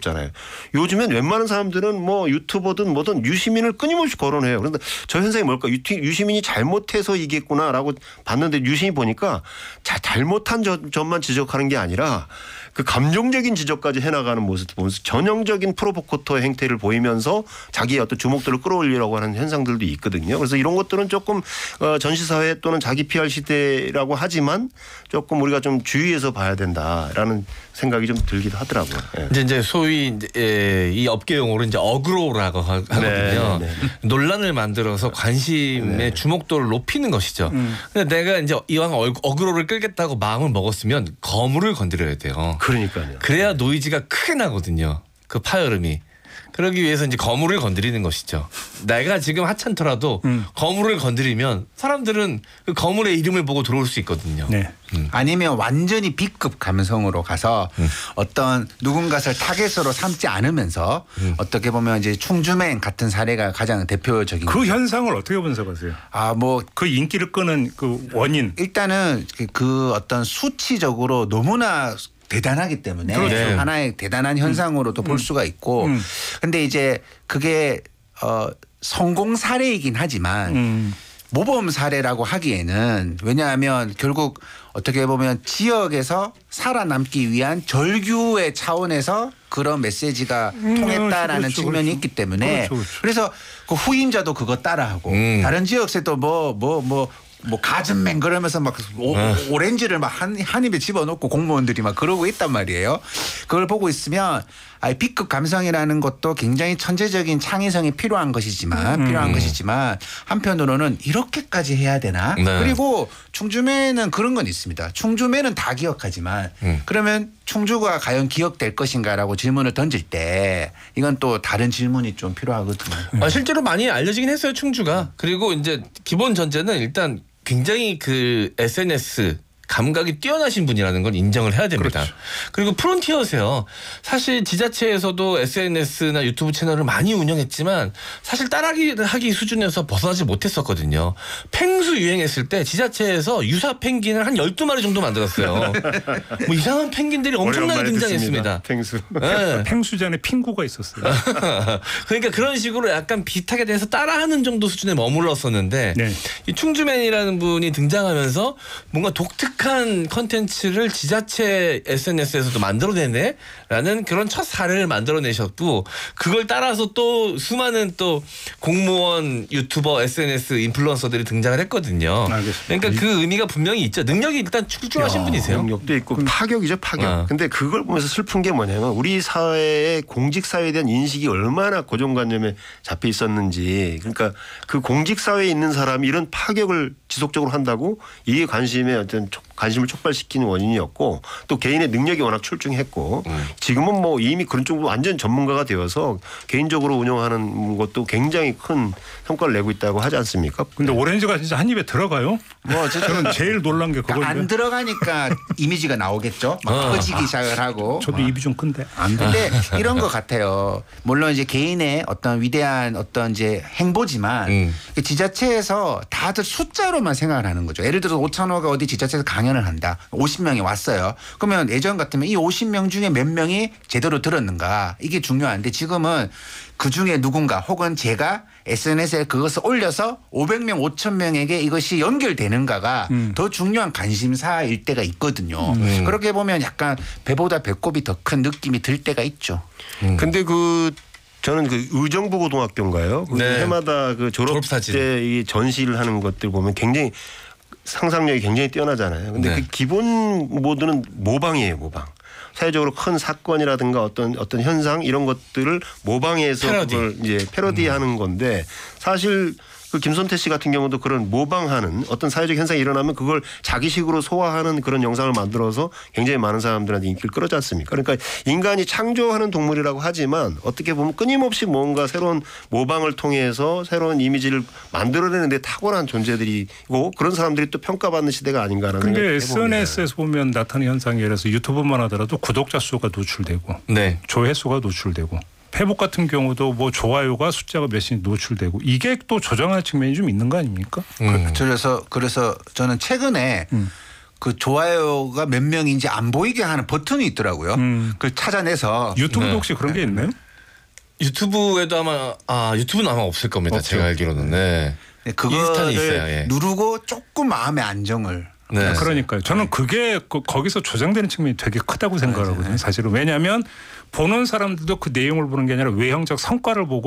있었잖아요. 요즘엔 웬만한 사람들은 뭐 유튜버든 뭐든 유시민을 끊임없이 거론해요. 그런데 저 현상이 뭘까? 유시민이 잘못해서 이겼구나라고 봤는데 유심히 보니까 잘못한 점만 지적하는 게 아니라 그 감정적인 지적까지 해나가는 모습을 보면서 전형적인 프로보코터 행태를 보이면서 자기의 어떤 주목도를 끌어올리려고 하는 현상들도 있거든요. 그래서 이런 것들은 조금 전시사회 또는 자기 PR 시대라고 하지만 조금 우리가 좀 주의해서 봐야 된다라는 생각이 좀 들기도 하더라고요. 네. 이제 소위 이 업계 용어로 이제 어그로라고 하거든요. 네. 논란을 만들어서 관심의 주목도를 높이는 것이죠. 근데 내가 이제 이왕 어그로를 끌겠다고 마음을 먹었으면 거물을 건드려야 돼요. 그러니까요. 그래야 노이즈가 크게 나거든요. 그 파열음이. 그러기 위해서 이제 거물을 건드리는 것이죠. 내가 지금 하찮더라도 거물을 건드리면 사람들은 그 거물의 이름을 보고 들어올 수 있거든요. 네. 아니면 완전히 B급 감성으로 가서 어떤 누군가를 타겟으로 삼지 않으면서 어떻게 보면 이제 충주맹 같은 사례가 가장 대표적인 그 현상을 어떻게 분석하세요? 뭐 그 인기를 끄는 그 원인. 일단은 그 어떤 수치적으로 너무나 대단하기 때문에 그렇죠. 하나의 대단한 현상으로도 볼 수가 있고 근데 이제 그게 성공 사례이긴 하지만 모범 사례라고 하기에는 왜냐하면 결국 어떻게 보면 지역에서 살아남기 위한 절규의 차원에서 그런 메시지가 통했다라는 그렇죠, 측면이 그렇죠. 있기 때문에 그래서 그 후임자도 그거 따라하고 다른 지역에도 뭐 가즘맹 그러면서 막 오렌지를 막 한 입에 집어넣고 공무원들이 막 그러고 있단 말이에요. 그걸 보고 있으면 B급 감성이라는 것도 굉장히 천재적인 창의성이 필요한 것이지만 한편으로는 이렇게까지 해야 되나? 네. 그리고 충주매는 그런 건 있습니다. 충주매는 다 기억하지만 그러면 충주가 과연 기억될 것인가라고 질문을 던질 때 이건 또 다른 질문이 좀 필요하거든요. 실제로 많이 알려지긴 했어요, 충주가. 그리고 이제 기본 전제는 일단 굉장히 그 SNS 감각이 뛰어나신 분이라는 건 인정을 해야 됩니다. 그렇죠. 그리고 프론티어세요. 사실 지자체에서도 SNS나 유튜브 채널을 많이 운영했지만 사실 따라하기 수준에서 벗어나지 못했었거든요. 펭수 유행했을 때 지자체에서 유사 펭귄을 한 12마리 정도 만들었어요. 뭐 이상한 펭귄들이 엄청나게 등장했습니다. 펭수. 네. 펭수 전에 핑구가 있었어요. 그러니까 그런 식으로 약간 비슷하게 돼서 따라하는 정도 수준에 머물렀었는데 네. 이 충주맨이라는 분이 등장하면서 뭔가 독특한 컨텐츠를 지자체 SNS에서도 만들어내네라는 그런 첫 사례를 만들어내셨고 그걸 따라서 또 수많은 또 공무원 유튜버 SNS 인플루언서들이 등장을 했거든요. 알겠습니다. 그러니까 그 의미가 분명히 있죠. 능력이 일단 출중하신 분이세요. 능력도 있고 파격이죠, 파격. 근데 그걸 보면서 슬픈 게 뭐냐면 우리 사회의 공직사회에 대한 인식이 얼마나 고정관념에 잡혀 있었는지 그러니까 그 공직사회에 있는 사람이 이런 파격을 지속적으로 한다고 이게 관심을 촉발시키는 원인이었고 또 개인의 능력이 워낙 출중했고 지금은 뭐 이미 그런 쪽으로 완전 전문가가 되어서 개인적으로 운영하는 것도 굉장히 큰 성과를 내고 있다고 하지 않습니까? 근데 오렌지가 진짜 한 입에 들어가요? 저는 제일 놀란 게 그건데. 안 들어가니까 이미지가 나오겠죠. 막 퍼지기 시작을 하고. 저도 입이 좀 큰데. 근데 이런 것 같아요. 물론 이제 개인의 어떤 위대한 어떤 이제 행보지만 지자체에서 다들 숫자로만 생각을 하는 거죠. 예를 들어서 오찬호가 어디 지자체에서 강연을 한다. 50명이 왔어요. 그러면 예전 같으면 이 50명 중에 몇 명이 제대로 들었는가 이게 중요한데 지금은 그중에 누군가 혹은 제가 SNS에 그것을 올려서 500명 5,000명에게 이것이 연결되는가가 더 중요한 관심사일 때가 있거든요. 그렇게 보면 약간 배보다 배꼽이 더 큰 느낌이 들 때가 있죠. 근데 저는 그 의정부고등학교인가요? 네. 해마다 그 졸업사진. 졸업 때 이 전시를 하는 것들 보면 굉장히 상상력이 굉장히 뛰어나잖아요. 근데 네. 그 기본 모드는 모방이에요, 모방. 사회적으로 큰 사건이라든가 어떤 현상 이런 것들을 모방해서 패러디. 그걸 이제 패러디하는 건데 사실 그 김선태 씨 같은 경우도 그런 모방하는 어떤 사회적 현상이 일어나면 그걸 자기식으로 소화하는 그런 영상을 만들어서 굉장히 많은 사람들한테 인기를 끌었지 않습니까? 그러니까 인간이 창조하는 동물이라고 하지만 어떻게 보면 끊임없이 뭔가 새로운 모방을 통해서 새로운 이미지를 만들어내는 데 탁월한 존재들이고 그런 사람들이 또 평가받는 시대가 아닌가라는 생각을 근데 해봅니다. SNS에서 보면 나타나는 현상이 예를 들어서 유튜브만 하더라도 구독자 수가 노출되고 네. 조회수가 노출되고 페북 같은 경우도 뭐 좋아요가 숫자가 몇씩 노출되고 이게 또 조정하는 측면이 좀 있는 거 아닙니까? 그래서 저는 최근에 그 좋아요가 몇 명인지 안 보이게 하는 버튼이 있더라고요. 그걸 찾아내서 유튜브도 네. 혹시 그런 게 있나요? 유튜브에도 유튜브는 아마 없을 겁니다. 없죠. 제가 알기로는. 네. 인스타는 그거를 있어요. 예. 누르고 조금 마음의 안정을. 네. 그러니까요. 저는 그게 거기서 조장되는 측면이 되게 크다고 생각하거든요. 맞아요. 사실은. 왜냐하면 보는 사람들도 그 내용을 보는 게 아니라 외형적 성과를 보고